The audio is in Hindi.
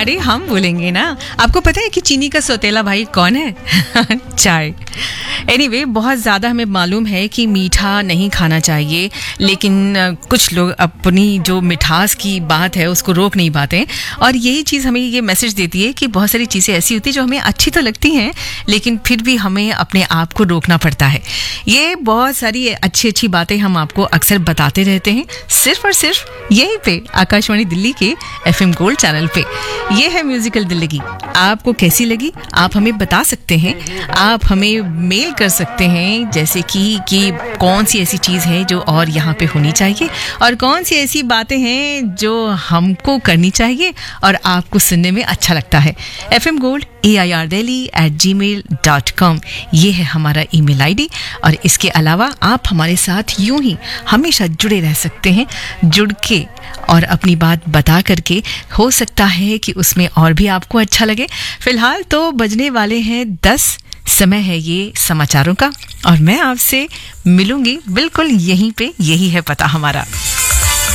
अरे हम बोलेंगे ना। आपको पता है कि चीनी का सौतेला भाई कौन है? चाय। एनीवे, बहुत ज़्यादा हमें मालूम है कि मीठा नहीं खाना चाहिए, लेकिन कुछ लोग अपनी जो मिठास की बात है उसको रोक नहीं पाते। और यही चीज़ हमें ये मैसेज देती है कि बहुत सारी चीज़ें ऐसी होती हैं जो हमें अच्छी तो लगती हैं, लेकिन फिर भी हमें अपने आप को रोकना पड़ता है। ये बहुत सारी अच्छी अच्छी बातें हम आपको अक्सर बताते रहते हैं, सिर्फ और सिर्फ यहीं पे आकाशवाणी दिल्ली के FM गोल्ड चैनल पे। ये है म्यूजिकल दिल्ली। आपको कैसी लगी आप हमें बता सकते हैं। आप हमें मेल कर सकते हैं, जैसे कि कौन सी ऐसी चीज़ है जो और यहाँ पे होनी चाहिए, और कौन सी ऐसी बातें हैं जो हमको करनी चाहिए और आपको सुनने में अच्छा लगता है। FM Gold AIRdelhi@gmail.com ये है हमारा ईमेल ID। और इसके अलावा आप हमारे साथ यूं ही हमेशा जुड़े रह सकते हैं, जुड़ के और अपनी बात बता करके। हो सकता है कि उसमें और भी आपको अच्छा लगे। फिलहाल तो बजने वाले हैं 10। समय है ये समाचारों का, और मैं आपसे मिलूंगी बिल्कुल यहीं पे। यही है पता हमारा।